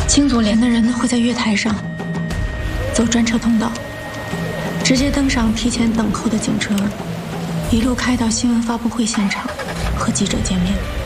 青组连的人会在月台上走专车通道，直接登上提前等候的警车，一路开到新闻发布会现场和记者见面。